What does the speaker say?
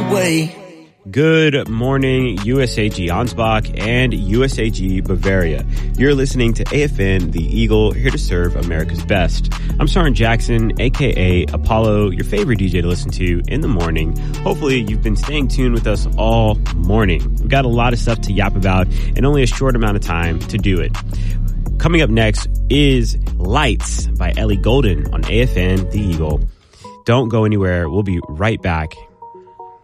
way. Good morning, USAG Ansbach and USAG Bavaria. You're listening to AFN, the Eagle, here to serve America's best. I'm Sergeant Jackson, a.k.a. Apollo, your favorite DJ to listen to in the morning. Hopefully, you've been staying tuned with us all morning. We've got a lot of stuff to yap about and only a short amount of time to do it. Coming up next is Lights by Ellie Goulding on AFN, the Eagle. Don't go anywhere. We'll be right back